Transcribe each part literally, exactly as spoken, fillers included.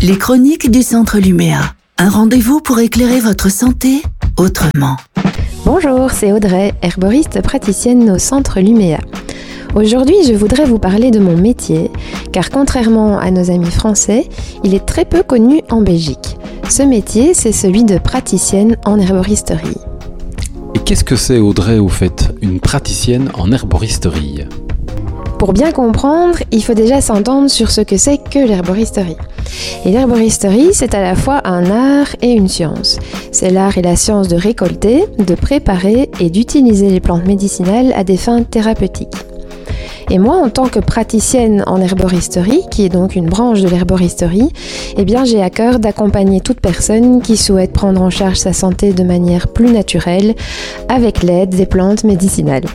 Les chroniques du Centre Luméa. Un rendez-vous pour éclairer votre santé autrement. Bonjour, c'est Audrey, herboriste praticienne au Centre Luméa. Aujourd'hui, je voudrais vous parler de mon métier, car contrairement à nos amis français, il est très peu connu en Belgique. Ce métier, c'est celui de praticienne en herboristerie. Et qu'est-ce que c'est, Audrey, au fait, une praticienne en herboristerie ? Pour bien comprendre, il faut déjà s'entendre sur ce que c'est que l'herboristerie. Et l'herboristerie, c'est à la fois un art et une science. C'est l'art et la science de récolter, de préparer et d'utiliser les plantes médicinales à des fins thérapeutiques. Et moi, en tant que praticienne en herboristerie, qui est donc une branche de l'herboristerie, eh bien, j'ai à cœur d'accompagner toute personne qui souhaite prendre en charge sa santé de manière plus naturelle avec l'aide des plantes médicinales.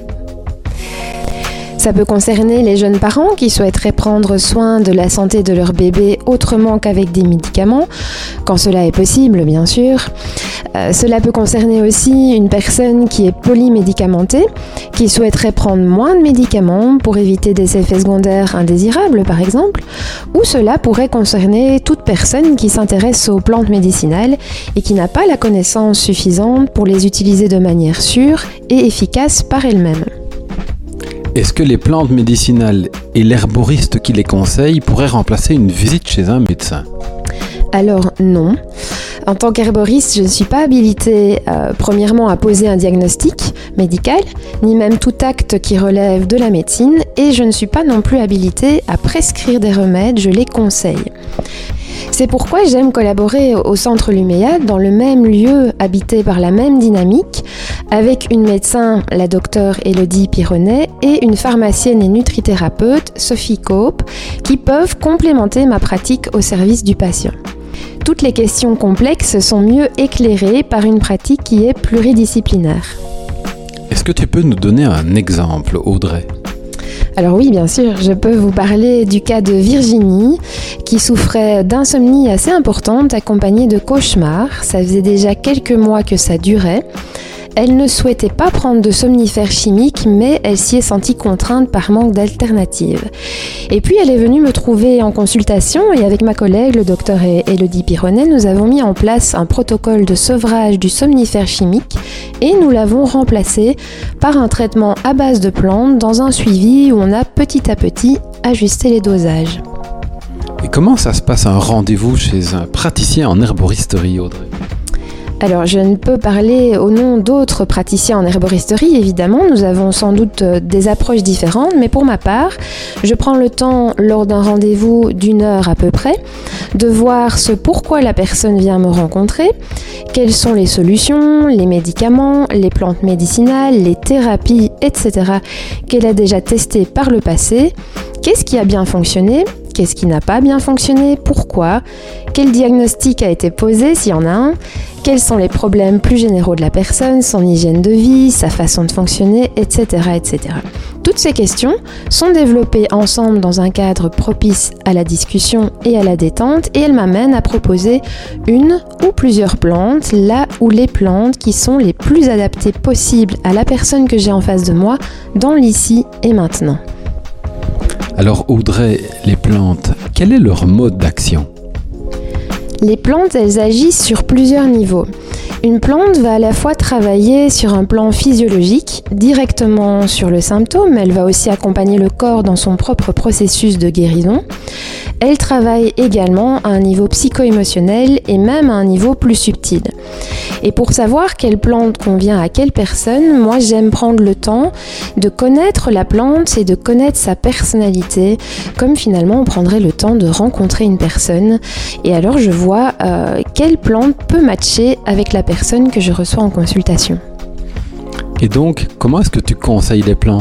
Ça peut concerner les jeunes parents qui souhaiteraient prendre soin de la santé de leur bébé autrement qu'avec des médicaments, quand cela est possible, bien sûr. Euh, cela peut concerner aussi une personne qui est polymédicamentée, qui souhaiterait prendre moins de médicaments pour éviter des effets secondaires indésirables, par exemple. Ou cela pourrait concerner toute personne qui s'intéresse aux plantes médicinales et qui n'a pas la connaissance suffisante pour les utiliser de manière sûre et efficace par elle-même. Est-ce que les plantes médicinales et l'herboriste qui les conseille pourraient remplacer une visite chez un médecin ? Alors non. En tant qu'herboriste, je ne suis pas habilitée euh, premièrement à poser un diagnostic médical, ni même tout acte qui relève de la médecine, et je ne suis pas non plus habilitée à prescrire des remèdes, je les conseille. C'est pourquoi j'aime collaborer au Centre Luméa dans le même lieu habité par la même dynamique avec une médecin, la docteure Élodie Pironnet, et une pharmacienne et nutrithérapeute, Sophie Cope, qui peuvent complémenter ma pratique au service du patient. Toutes les questions complexes sont mieux éclairées par une pratique qui est pluridisciplinaire. Est-ce que tu peux nous donner un exemple, Audrey ? Alors oui, bien sûr, je peux vous parler du cas de Virginie, qui souffrait d'insomnie assez importante accompagnée de cauchemars. Ça faisait déjà quelques mois que ça durait. Elle ne souhaitait pas prendre de somnifères chimiques, mais elle s'y est sentie contrainte par manque d'alternatives. Et puis elle est venue me trouver en consultation et avec ma collègue, le docteur Élodie Pironnet, nous avons mis en place un protocole de sevrage du somnifère chimique et nous l'avons remplacé par un traitement à base de plantes dans un suivi où on a petit à petit ajusté les dosages. Et comment ça se passe un rendez-vous chez un praticien en herboristerie, Audrey ? Alors, je ne peux parler au nom d'autres praticiens en herboristerie, évidemment, nous avons sans doute des approches différentes, mais pour ma part, je prends le temps, lors d'un rendez-vous d'une heure à peu près, de voir ce pourquoi la personne vient me rencontrer, quelles sont les solutions, les médicaments, les plantes médicinales, les thérapies, et cetera qu'elle a déjà testées par le passé, qu'est-ce qui a bien fonctionné, qu'est-ce qui n'a pas bien fonctionné, pourquoi, quel diagnostic a été posé s'il y en a un, quels sont les problèmes plus généraux de la personne, son hygiène de vie, sa façon de fonctionner, et cetera, et cetera. Toutes ces questions sont développées ensemble dans un cadre propice à la discussion et à la détente et elles m'amènent à proposer une ou plusieurs plantes, là où les plantes qui sont les plus adaptées possibles à la personne que j'ai en face de moi dans l'ici et maintenant. Alors Audrey, les plantes, quel est leur mode d'action ? Les plantes, elles agissent sur plusieurs niveaux. Une plante va à la fois travailler sur un plan physiologique, directement sur le symptôme, elle va aussi accompagner le corps dans son propre processus de guérison. Elle travaille également à un niveau psycho-émotionnel et même à un niveau plus subtil. Et pour savoir quelle plante convient à quelle personne, moi j'aime prendre le temps de connaître la plante et de connaître sa personnalité, comme finalement on prendrait le temps de rencontrer une personne. Et alors je vois euh, quelle plante peut matcher avec la personne que je reçois en consultation. Et donc, comment est-ce que tu conseilles les plantes ?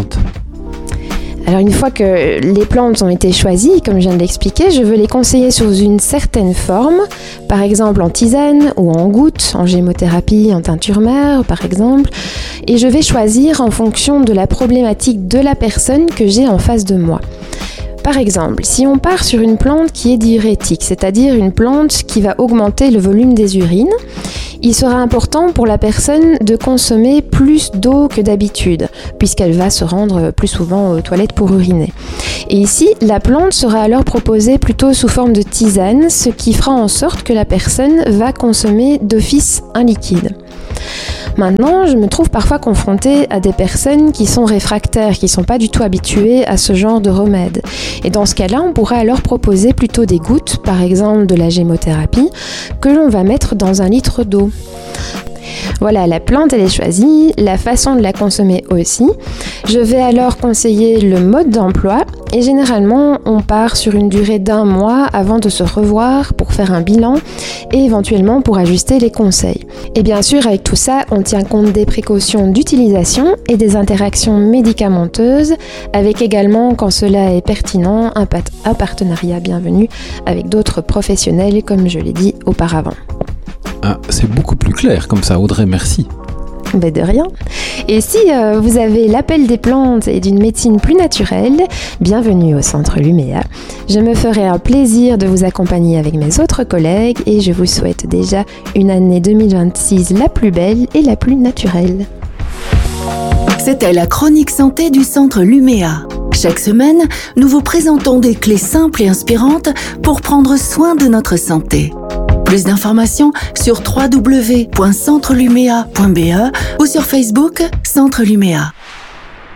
Alors une fois que les plantes ont été choisies, comme je viens de l'expliquer, je veux les conseiller sous une certaine forme, par exemple en tisane ou en gouttes, en gémothérapie, en teinture mère par exemple, et je vais choisir en fonction de la problématique de la personne que j'ai en face de moi. Par exemple, si on part sur une plante qui est diurétique, c'est-à-dire une plante qui va augmenter le volume des urines, Il sera important pour la personne de consommer plus d'eau que d'habitude, puisqu'elle va se rendre plus souvent aux toilettes pour uriner. Et ici, la plante sera alors proposée plutôt sous forme de tisane, ce qui fera en sorte que la personne va consommer d'office un liquide. Maintenant, je me trouve parfois confrontée à des personnes qui sont réfractaires, qui ne sont pas du tout habituées à ce genre de remède. Et dans ce cas-là, on pourrait alors proposer plutôt des gouttes, par exemple de la gémothérapie, que l'on va mettre dans un litre d'eau. Voilà, la plante elle est choisie, la façon de la consommer aussi. Je vais alors conseiller le mode d'emploi et généralement on part sur une durée d'un mois avant de se revoir pour faire un bilan et éventuellement pour ajuster les conseils. Et bien sûr avec tout ça on tient compte des précautions d'utilisation et des interactions médicamenteuses avec également quand cela est pertinent un, pat- un partenariat bienvenu avec d'autres professionnels comme je l'ai dit auparavant. Ah, c'est beaucoup plus clair comme ça, Audrey, merci. Ben de rien. Et si euh, vous avez l'appel des plantes et d'une médecine plus naturelle, bienvenue au Centre Luméa. Je me ferai un plaisir de vous accompagner avec mes autres collègues et je vous souhaite déjà une année deux mille vingt-six la plus belle et la plus naturelle. C'était la chronique santé du Centre Luméa. Chaque semaine, nous vous présentons des clés simples et inspirantes pour prendre soin de notre santé. Plus d'informations sur w w w point centre luméa point b e ou sur Facebook Centre Luméa.